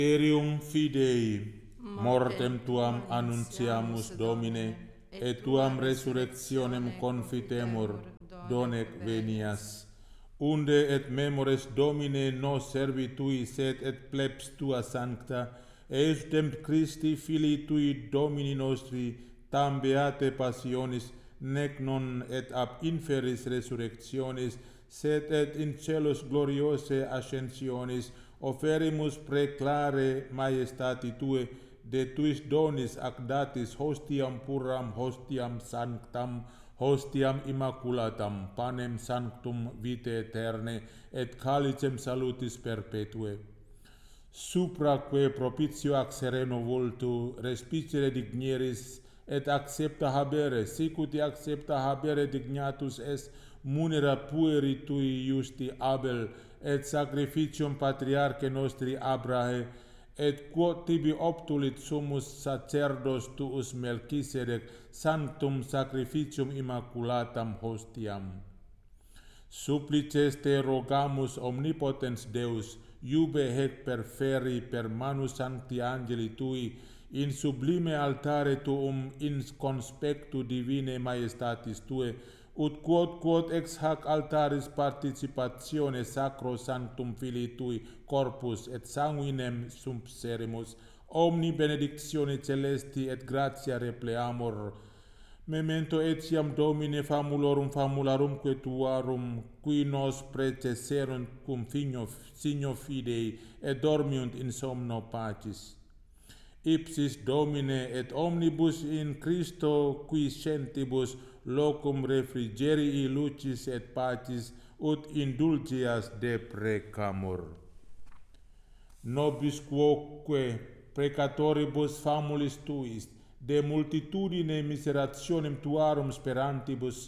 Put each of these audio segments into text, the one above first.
Mysterium Fidei, mortem tuam annunciamus Domine, et tuam resurrectionem confitemur, donec venias. Unde et memores Domine nos servitui sed et plebs tua sancta, eusdem Christi Filii tui Domini nostri, tam beate passionis, nec non et ab inferis resurrectionis, sed et in celos gloriose ascensionis, oferimus preclare majestati tue, de tuis donis ac datis hostiam puram, hostiam sanctam, hostiam immaculatam, panem sanctum vitae aeterne, et calicem salutis perpetue. Supraque propitio ac sereno vultu, respicere dignieris, et accepta habere, sicut accepta habere dignatus est munera pueri tui justi Abel, et sacrificium patriarche nostri Abrahe, et quod tibi obtulit sumus sacerdos tuus Melchisedec sanctum sacrificium immaculatam hostiam. Supplices te rogamus omnipotens Deus, iube hec perferi per manus sancti angeli tui, in sublime altare tuum in conspectu divine majestatis tue, ut quod ex hac altaris participatione sacro sanctum Filii tui corpus et sanguinem subserimus, omni benedictione celesti et gratia repleamur. Memento etiam Domine famulorum famularumque tuarum, qui nos predecerunt cum signo Fidei, et dormiunt in somno pacis. Ipsis Domine et omnibus in Christo quiescentibus locum refrigerii lucis et pacis ut indulgias deprecamur. Nobis quoque peccatoribus famulis tuis, de multitudine miserationem tuarum sperantibus,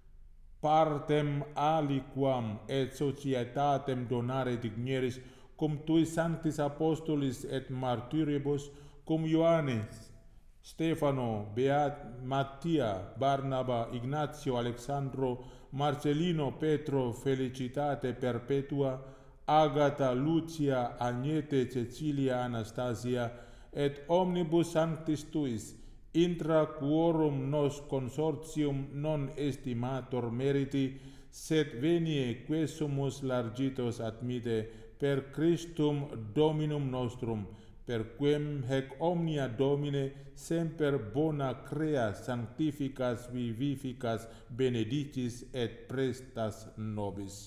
partem aliquam et societatem donare digneris, cum tui sanctis apostolis et martyribus, cum Ioannes, Stefano, Mattia, Barnaba, Ignatio, Alexandro, Marcelino, Petro, Felicitate perpetua, Agata, Lucia, Agnete, Cecilia, Anastasia, et omnibus sanctis tuis, intra quorum nos consortium non estimator meriti, sed venie que sumus largitos admite per Christum Dominum nostrum, per quem hec omnia Domine semper bona crea sanctificas vivificas benedicis et prestas nobis.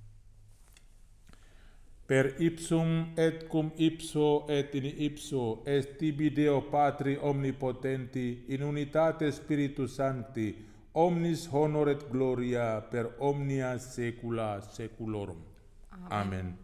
Per ipsum et cum ipso et in ipso est tibi Deo Patri omnipotenti in unitate Spiritus Sancti, omnis honor et gloria per omnia saecula saeculorum. Amen.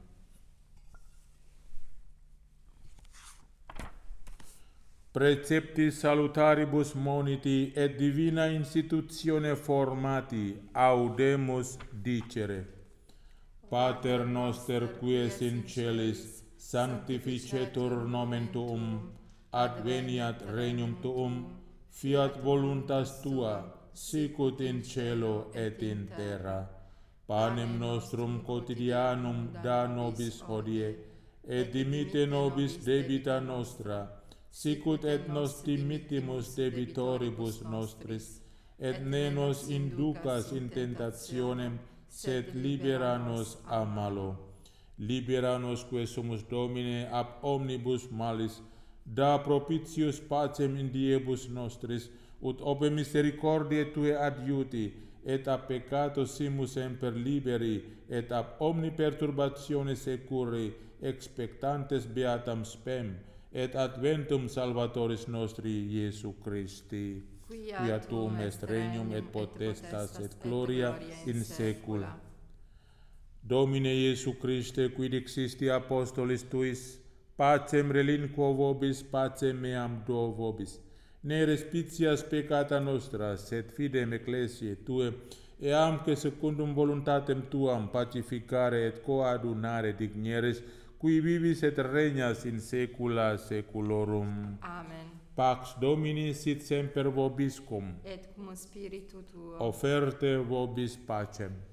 Preceptis salutaribus moniti et divina institutione formati audemus dicere. Pater noster qui es in celis, sanctificetur nomen tuum, adveniat regnum tuum, fiat voluntas tua, sicut in cielo et in terra. Panem nostrum quotidianum da nobis hodie, et dimitte nobis debita nostra, sicut et nos dimittimus debitoribus nostris, et ne nos inducas in tentationem, sed libera nos a malo. Libera nos que sumus Domine ab omnibus malis, da propitius pacem in diebus nostris, ut ope misericordiae tue adiuti, et ab peccato simus semper liberi, et ab omni perturbatione securi, expectantes beatam spem, et adventum Salvatoris nostri Iesu Christi, quia tuum est regnum et potestas et gloria in saecula. Domine Iesu Christe, qui dixisti apostolis tuis, pacem relinquo vobis, pacem meam do vobis. Ne respicias peccata nostra, sed fidem ecclesiae tue, eamque secundum voluntatem tuam pacificare et coadunare digneris, qui vivis et regnas in saecula saeculorum. Amen. Pax Domini sit semper vobiscum. Et cum spiritu tuo. Offerte vobis pacem.